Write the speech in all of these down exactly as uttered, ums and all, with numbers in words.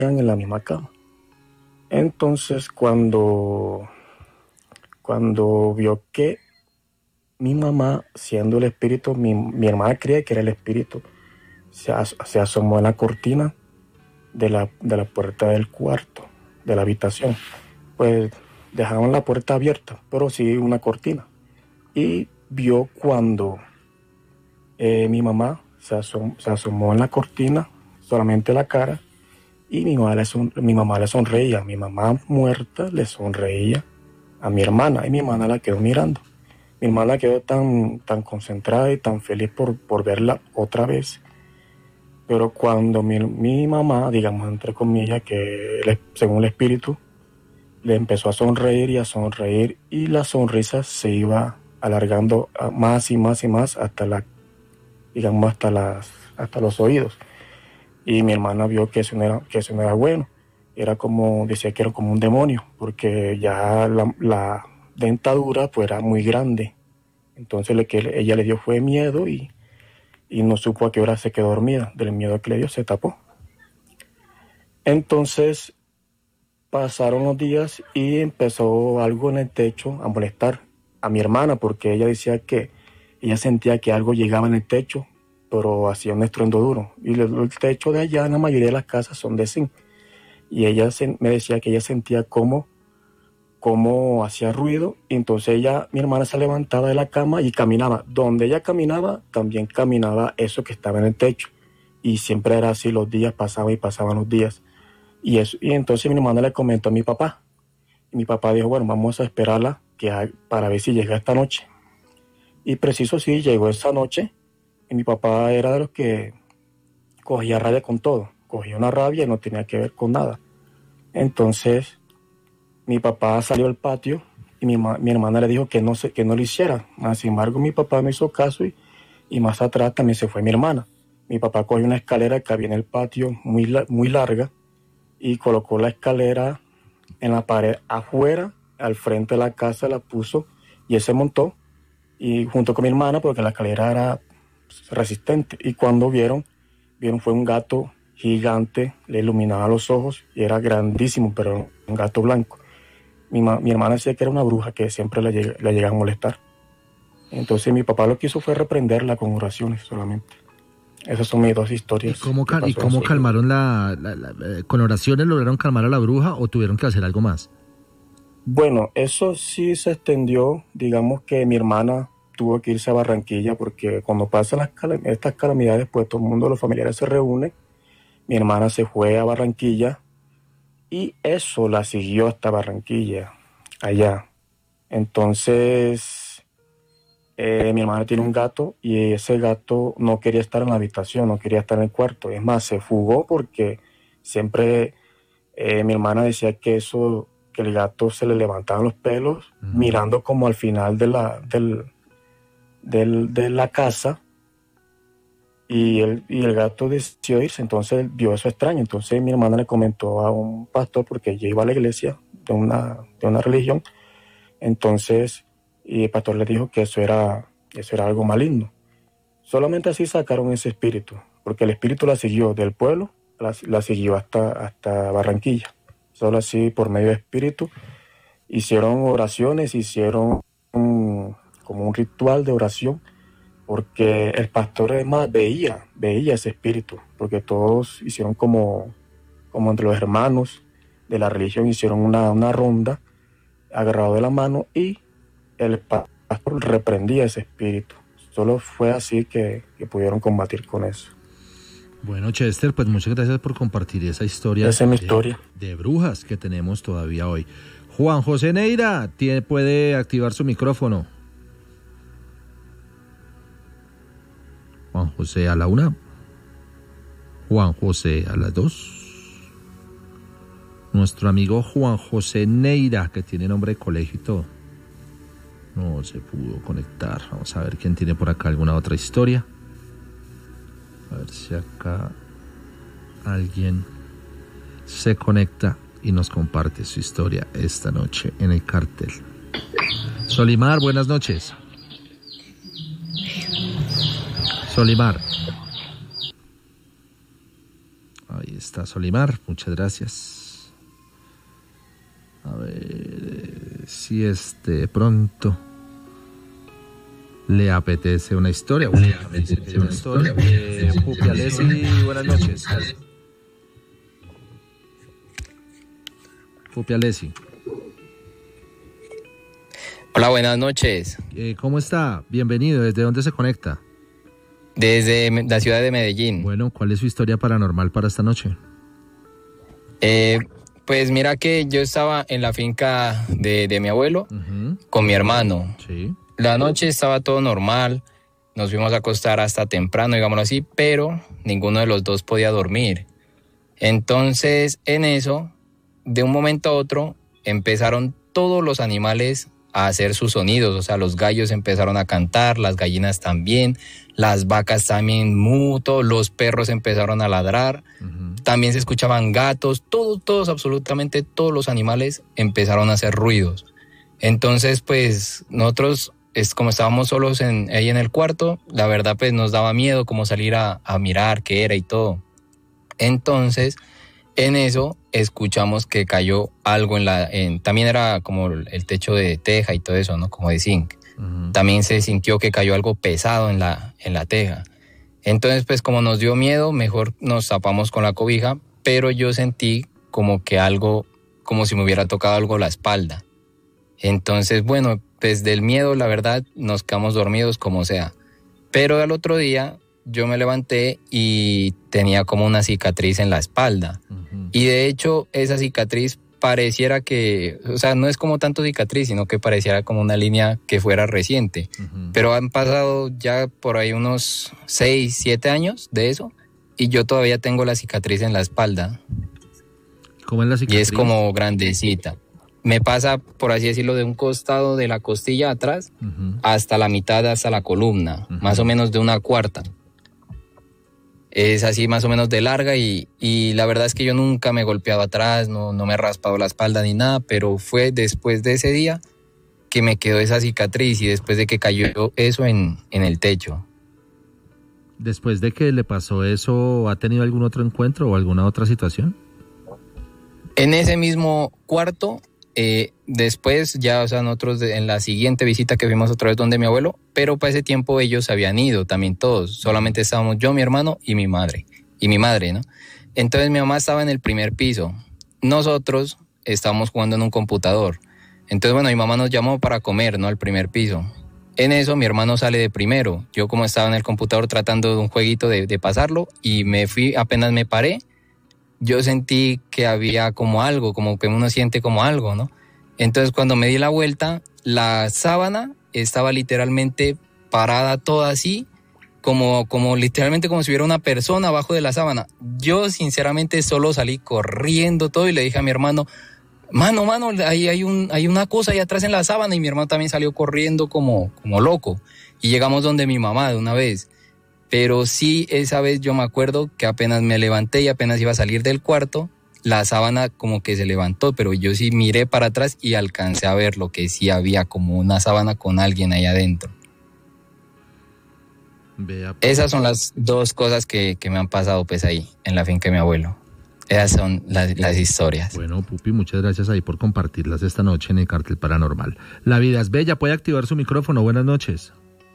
en la misma cama. Entonces, cuando, cuando vio que mi mamá, siendo el espíritu, mi, mi hermana creía que era el espíritu, se, as, se asomó en la cortina de la, de la puerta del cuarto, de la habitación. Pues dejaron la puerta abierta, pero sí una cortina. Y vio cuando eh, mi mamá se, asom, se asomó en la cortina, solamente la cara, y mi mamá, le son, mi mamá le sonreía. Mi mamá muerta le sonreía a mi hermana, y mi hermana la quedó mirando. Mi hermana quedó tan, tan concentrada y tan feliz por, por verla otra vez. Pero cuando mi, mi mamá, digamos entre comillas, que le, según el espíritu, le empezó a sonreír y a sonreír, y la sonrisa se iba alargando más y más y más hasta la, digamos, hasta las, hasta los oídos. Y mi hermana vio que eso no era, que eso no era bueno. Era como, decía que era como un demonio, porque ya la, la dentadura pues era muy grande. Entonces lo que ella le dio fue miedo, y, y no supo a qué hora se quedó dormida. Del miedo que le dio se tapó. Entonces pasaron los días y empezó algo en el techo a molestar a mi hermana, porque ella decía que ella sentía que algo llegaba en el techo, pero hacía un estruendo duro. Y el, el techo de allá, en la mayoría de las casas, son de zinc. Y ella se, me decía que ella sentía como, como hacía ruido. Y entonces ella, mi hermana, se levantaba de la cama y caminaba. Donde ella caminaba, también caminaba eso que estaba en el techo. Y siempre era así, los días pasaban y pasaban los días. Y, eso, y entonces mi hermana le comentó a mi papá. Y mi papá dijo, bueno, vamos a esperarla que hay, para ver si llega esta noche. Y preciso sí, llegó esa noche. Y mi papá era de los que cogía rabia con todo. Cogía una rabia y no tenía que ver con nada. Entonces, mi papá salió al patio y mi, mi hermana le dijo que no, se, que no lo hiciera. Sin embargo, mi papá me hizo caso, y, y más atrás también se fue mi hermana. Mi papá cogió una escalera que había en el patio muy, muy larga y colocó la escalera en la pared afuera, al frente de la casa, la puso, y él se montó, y junto con mi hermana, porque la escalera era resistente. Y cuando vieron, vieron fue un gato gigante, le iluminaba los ojos y era grandísimo, pero un gato blanco. Mi, ma, mi hermana decía que era una bruja que siempre le, llega, le llega a molestar. Entonces mi papá lo que hizo fue reprenderla con oraciones solamente. Esas son mis dos historias. ¿Y cómo, cal- ¿y cómo calmaron la, la, la, la... ¿Con oraciones lograron calmar a la bruja o tuvieron que hacer algo más? Bueno, eso sí se extendió. Digamos que mi hermana tuvo que irse a Barranquilla, porque cuando pasan las calam- estas calamidades, pues todo el mundo, los familiares se reúnen. Mi hermana se fue a Barranquilla y eso la siguió hasta Barranquilla, allá. Entonces, eh, mi hermana tiene un gato y ese gato no quería estar en la habitación, no quería estar en el cuarto. Es más, se fugó porque siempre eh, mi hermana decía que eso, que el gato se le levantaban los pelos, uh-huh, mirando como al final de la, del, del, de la casa. Y el, y el gato decidió irse. Entonces vio eso extraño. Entonces mi hermana le comentó a un pastor, porque ella iba a la iglesia de una, de una religión. Entonces, y el pastor le dijo que eso era, eso era algo maligno. Solamente así sacaron ese espíritu, porque el espíritu la siguió del pueblo, la, la siguió hasta, hasta Barranquilla. Solo así, por medio de espíritu, hicieron oraciones, hicieron un, como un ritual de oración, porque el pastor además veía, veía ese espíritu, porque todos hicieron como, como entre los hermanos de la religión, hicieron una, una ronda, agarrado de la mano, y el pastor reprendía ese espíritu. Solo fue así que, que pudieron combatir con eso. Bueno, Chester, pues muchas gracias por compartir esa historia. Esa es mi de, historia. De brujas que tenemos todavía hoy. Juan José Neira, tiene, puede activar su micrófono. Juan José a la una. Juan José a las dos. Nuestro amigo Juan José Neira, que tiene nombre de colegio y todo, no se pudo conectar. Vamos a ver quién tiene por acá alguna otra historia. A ver si acá alguien se conecta y nos comparte su historia esta noche en el cartel. Solimar, buenas noches. Solimar. Ahí está. está Solimar, muchas gracias. A ver si este de pronto le apetece una historia. Le apetece una historia. Eh, Pupi Alessi, buenas noches. Pupi Alessi. Hola, buenas noches. Eh, ¿Cómo está? Bienvenido. ¿Desde dónde se conecta? Desde la ciudad de Medellín. Bueno, ¿cuál es su historia paranormal para esta noche? Eh, pues mira que yo estaba en la finca de, de mi abuelo uh-huh. con mi hermano. Sí. La noche estaba todo normal, nos fuimos a acostar hasta temprano, digámoslo así, pero ninguno de los dos podía dormir. Entonces, en eso, de un momento a otro, empezaron todos los animales a hacer sus sonidos, o sea, los gallos empezaron a cantar, las gallinas también, las vacas también muto, los perros empezaron a ladrar, uh-huh. también se escuchaban gatos, todos, todos, absolutamente todos los animales empezaron a hacer ruidos. Entonces, pues, nosotros, es como estábamos solos en, ahí en el cuarto, la verdad, pues, nos daba miedo como salir a, a mirar qué era y todo. Entonces, en eso escuchamos que cayó algo en la... En, también era como el techo de teja y todo eso, ¿no? Como de zinc. Uh-huh. También se sintió que cayó algo pesado en la, en la teja. Entonces, pues como nos dio miedo, mejor nos tapamos con la cobija, pero yo sentí como que algo, como si me hubiera tocado algo la espalda. Entonces, bueno, pues del miedo, la verdad, nos quedamos dormidos como sea. Pero al otro día yo me levanté y tenía como una cicatriz en la espalda. Uh-huh. Y de hecho, esa cicatriz pareciera que, o sea, no es como tanto cicatriz, sino que pareciera como una línea que fuera reciente. Uh-huh. Pero han pasado ya por ahí unos seis, siete años de eso, y yo todavía tengo la cicatriz en la espalda. ¿Cómo es la cicatriz? Y es como grandecita. Me pasa, por así decirlo, de un costado de la costilla atrás uh-huh. hasta la mitad, hasta la columna, uh-huh. más o menos de una cuarta. Es así más o menos de larga y, y la verdad es que yo nunca me he golpeado atrás, no, no me he raspado la espalda ni nada, pero fue después de ese día que me quedó esa cicatriz y después de que cayó eso en, en el techo. ¿Después de que le pasó eso, ha tenido algún otro encuentro o alguna otra situación? En ese mismo cuarto, eh, después ya, o sea, nosotros de, en la siguiente visita que fuimos otra vez donde mi abuelo, pero para ese tiempo ellos habían ido también todos, solamente estábamos yo, mi hermano y mi madre, y mi madre, ¿no? Entonces mi mamá estaba en el primer piso, nosotros estábamos jugando en un computador, entonces bueno, mi mamá nos llamó para comer, ¿no? Al primer piso. En eso mi hermano sale de primero, yo como estaba en el computador tratando de un jueguito de, de pasarlo y me fui, apenas me paré, yo sentí que había como algo, como que uno siente como algo, ¿no? Entonces cuando me di la vuelta, la sábana estaba literalmente parada toda así, como, como literalmente como si hubiera una persona abajo de la sábana. Yo sinceramente solo salí corriendo todo y le dije a mi hermano, mano, mano, ahí hay, un, hay una cosa ahí atrás en la sábana, y mi hermano también salió corriendo como, como loco. Y llegamos donde mi mamá de una vez. Pero sí, esa vez yo me acuerdo que apenas me levanté y apenas iba a salir del cuarto, la sábana como que se levantó, pero yo sí miré para atrás y alcancé a ver lo que sí había como una sábana con alguien ahí adentro. Vea, pues. Esas son las dos cosas que, que me han pasado pues ahí, en la finca de mi abuelo. Esas son las, las historias. Bueno, Pupi, muchas gracias ahí por compartirlas esta noche en el Cartel Paranormal. La vida es bella, puede activar su micrófono. Buenas noches.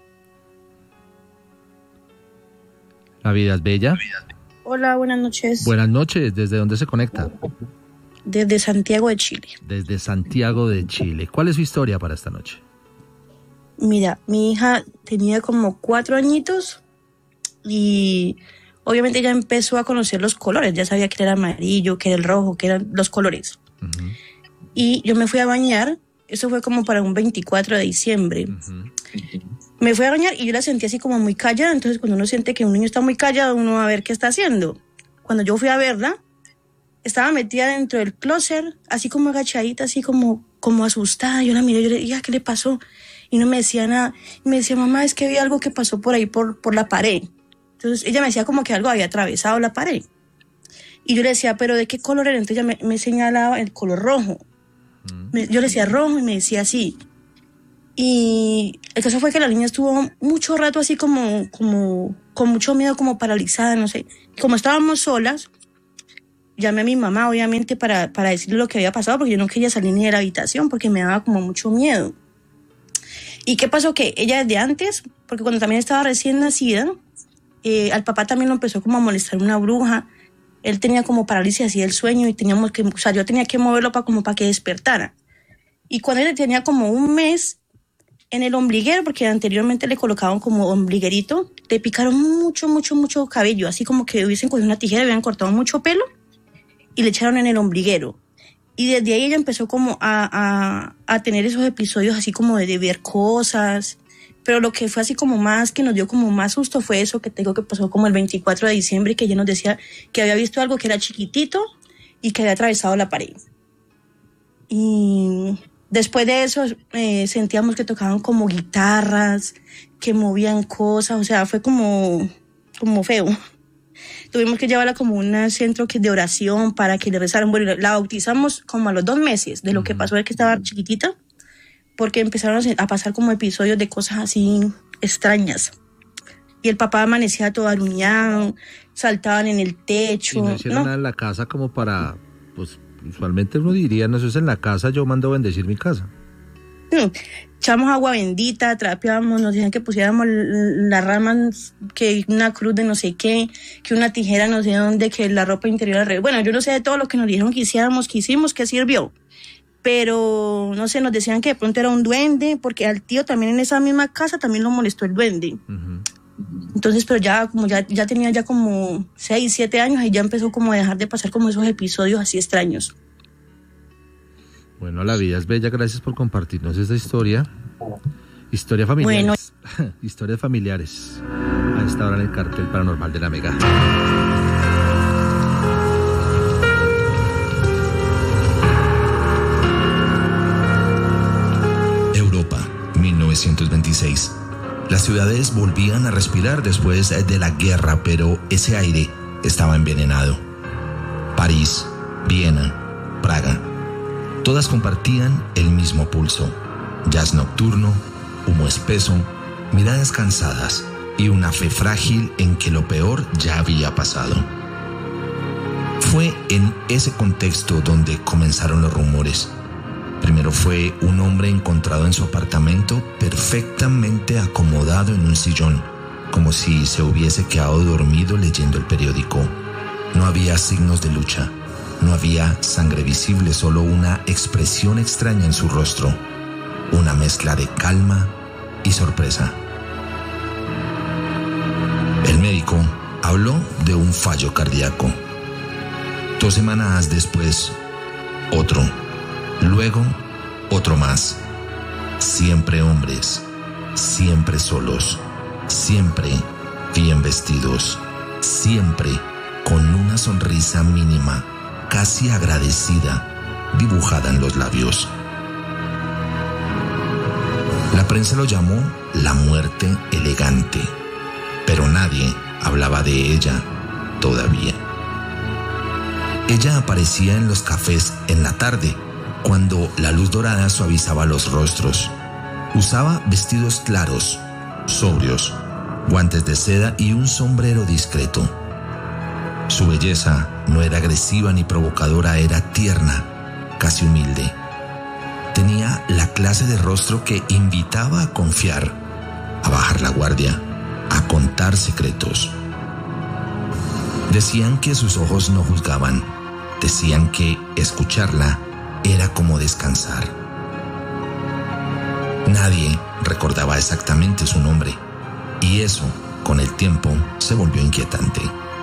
La vida es bella. Hola, buenas noches. Buenas noches, ¿desde dónde se conecta? Desde Santiago de Chile. Desde Santiago de Chile. ¿Cuál es su historia para esta noche? Mira, mi hija tenía como cuatro añitos y obviamente ella empezó a conocer los colores. Ya sabía que era amarillo, que era el rojo, que eran los colores. Uh-huh. Y yo me fui a bañar. Eso fue como para un veinticuatro de diciembre. Uh-huh. Me fui a bañar y yo la sentí así como muy callada. Entonces, cuando uno siente que un niño está muy callado, uno va a ver qué está haciendo. Cuando yo fui a verla, estaba metida dentro del closet, así como agachadita, así como, como asustada. Yo la miré y yo le dije, ¿qué le pasó? Y no me decía nada. Y me decía, mamá, es que vi algo que pasó por ahí, por, por la pared. Entonces, ella me decía como que algo había atravesado la pared. Y yo le decía, ¿pero de qué color era? Entonces, ella me, me señalaba el color rojo. Mm. Me, yo le decía rojo y me decía así. Y el caso fue que la niña estuvo mucho rato así como, como con mucho miedo, como paralizada, no sé. Como estábamos solas, llamé a mi mamá, obviamente, para, para decirle lo que había pasado, porque yo no quería salir ni de la habitación, porque me daba como mucho miedo. ¿Y qué pasó? Que ella desde antes, porque cuando también estaba recién nacida, eh, al papá también lo empezó como a molestar una bruja. Él tenía como parálisis así del sueño y teníamos que, o sea, yo tenía que moverlo para como para que despertara. Y cuando él tenía como un mes en el ombliguero, porque anteriormente le colocaban como ombliguerito, le picaron mucho, mucho, mucho cabello, así como que hubiesen cogido una tijera y habían cortado mucho pelo y le echaron en el ombliguero. Y desde ahí ella empezó como a, a, a tener esos episodios así como de, de ver cosas. Pero lo que fue así como más, que nos dio como más susto fue eso que tengo que pasó como el veinticuatro de diciembre, que ella nos decía que había visto algo que era chiquitito y que había atravesado la pared. Y después de eso eh, sentíamos que tocaban como guitarras, que movían cosas, o sea, fue como, como feo. Tuvimos que llevarla como a un centro de oración para que le rezaran. Bueno, la bautizamos como a los dos meses de lo que pasó, de que estaba chiquitita, porque empezaron a pasar como episodios de cosas así extrañas. Y el papá amanecía todo aruñado, saltaban en el techo. Y no hicieron ¿no? nada en la casa como para, pues, usualmente uno diría, no, eso es en la casa, yo mando bendecir mi casa. Mm. Echamos agua bendita, trapeábamos, nos decían que pusiéramos las ramas, que una cruz de no sé qué, que una tijera no sé dónde, que la ropa interior al revés. Bueno, yo no sé de todo lo que nos dijeron que hiciéramos, que hicimos, que sirvió. Pero, no sé, nos decían que de pronto era un duende, porque al tío también en esa misma casa también lo molestó el duende. Uh-huh. Entonces, pero ya como ya, ya tenía ya como seis, siete años y ya empezó como a dejar de pasar como esos episodios así extraños. Bueno, la vida es bella, gracias por compartirnos esta historia. Historia familiares. Bueno. Historias familiares. A esta hora en el cartel paranormal de la Mega. Europa, mil novecientos veintiséis. Las ciudades volvían a respirar después de la guerra, pero ese aire estaba envenenado. París, Viena, Praga. Todas compartían el mismo pulso, jazz nocturno, humo espeso, miradas cansadas y una fe frágil en que lo peor ya había pasado. Fue en ese contexto donde comenzaron los rumores. Primero fue un hombre encontrado en su apartamento perfectamente acomodado en un sillón, como si se hubiese quedado dormido leyendo el periódico. No había signos de lucha. No había sangre visible, solo una expresión extraña en su rostro, una mezcla de calma y sorpresa. El médico habló de un fallo cardíaco. Dos semanas después, otro. Luego, otro más. Siempre hombres, siempre solos, siempre bien vestidos, siempre con una sonrisa mínima, casi agradecida, dibujada en los labios. La prensa lo llamó la muerte elegante, pero nadie hablaba de ella todavía. Ella aparecía en los cafés en la tarde, cuando la luz dorada suavizaba los rostros. Usaba vestidos claros, sobrios, guantes de seda y un sombrero discreto. Su belleza no era agresiva ni provocadora, era tierna, casi humilde. Tenía la clase de rostro que invitaba a confiar, a bajar la guardia, a contar secretos. Decían que sus ojos no juzgaban, decían que escucharla era como descansar. Nadie recordaba exactamente su nombre, y eso, con el tiempo, se volvió inquietante.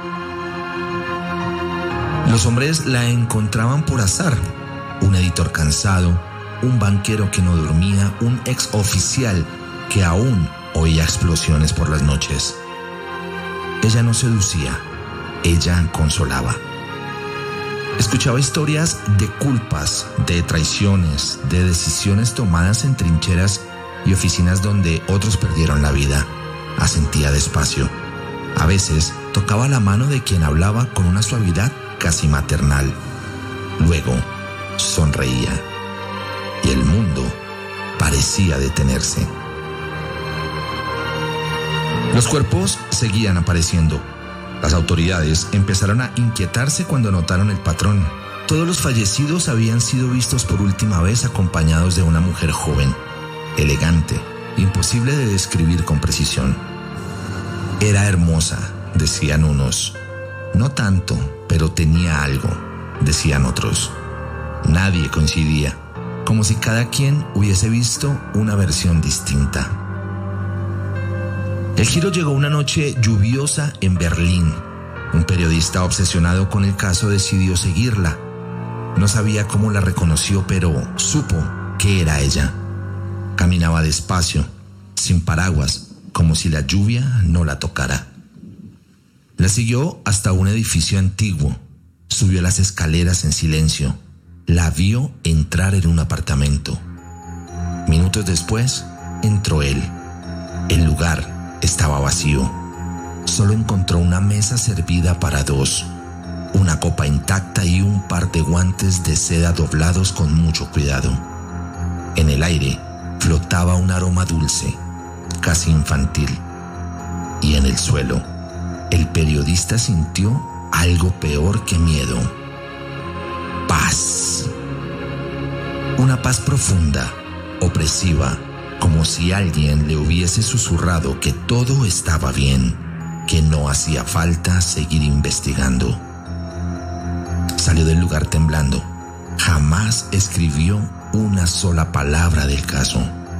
Los hombres la encontraban por azar. Un editor cansado, un banquero que no dormía, un ex oficial que aún oía explosiones por las noches. Ella no seducía, ella consolaba. Escuchaba historias de culpas, de traiciones, de decisiones tomadas en trincheras y oficinas donde otros perdieron la vida. Asentía despacio. A veces tocaba la mano de quien hablaba con una suavidad casi maternal. Luego sonreía y el mundo parecía detenerse. Los cuerpos seguían apareciendo. Las autoridades empezaron a inquietarse cuando notaron el patrón. Todos los fallecidos habían sido vistos por última vez acompañados de una mujer joven, elegante, imposible de describir con precisión. Era hermosa, decían unos. No tanto, pero tenía algo, decían otros. Nadie coincidía, como si cada quien hubiese visto una versión distinta. El giro llegó una noche lluviosa en Berlín. Un periodista obsesionado con el caso decidió seguirla. No sabía cómo la reconoció, pero supo que era ella. Caminaba despacio, sin paraguas, como si la lluvia no la tocara. La siguió hasta un edificio antiguo. Subió las escaleras en silencio. La vio entrar en un apartamento. Minutos después, entró él. El lugar estaba vacío. Solo encontró una mesa servida para dos, una copa intacta y un par de guantes de seda doblados con mucho cuidado. En el aire flotaba un aroma dulce, casi infantil. Y en el suelo, el periodista sintió algo peor que miedo. Paz. Una paz profunda, opresiva, como si alguien le hubiese susurrado que todo estaba bien, que no hacía falta seguir investigando. Salió del lugar temblando. Jamás escribió una sola palabra del caso.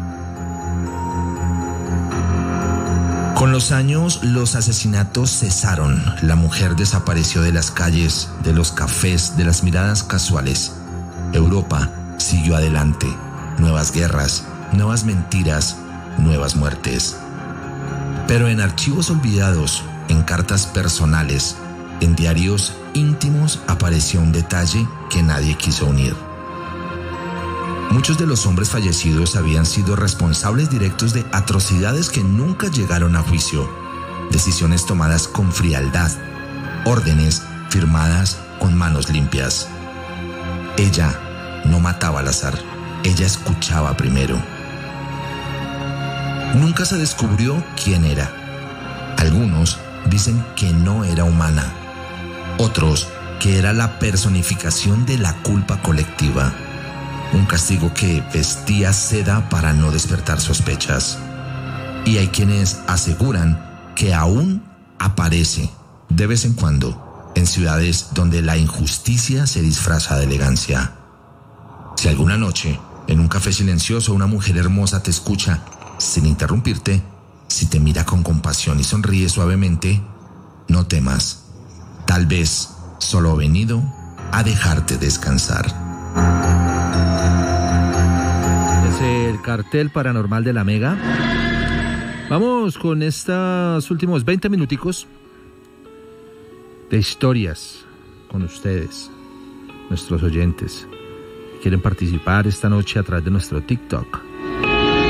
Con los años, los asesinatos cesaron. La mujer desapareció de las calles, de los cafés, de las miradas casuales. Europa siguió adelante. Nuevas guerras, nuevas mentiras, nuevas muertes. Pero en archivos olvidados, en cartas personales, en diarios íntimos apareció un detalle que nadie quiso unir. Muchos de los hombres fallecidos habían sido responsables directos de atrocidades que nunca llegaron a juicio, decisiones tomadas con frialdad, órdenes firmadas con manos limpias. Ella no mataba al azar, ella escuchaba primero. Nunca se descubrió quién era. Algunos dicen que no era humana, otros que era la personificación de la culpa colectiva. Un castigo que vestía seda para no despertar sospechas. Y hay quienes aseguran que aún aparece de vez en cuando en ciudades donde la injusticia se disfraza de elegancia. Si alguna noche, en un café silencioso, una mujer hermosa te escucha sin interrumpirte, si te mira con compasión y sonríe suavemente, no temas. Tal vez solo ha venido a dejarte descansar. El cartel paranormal de la Mega. Vamos con estos últimos veinte minuticos de historias con ustedes, nuestros oyentes. Quieren participar esta noche a través de nuestro TikTok,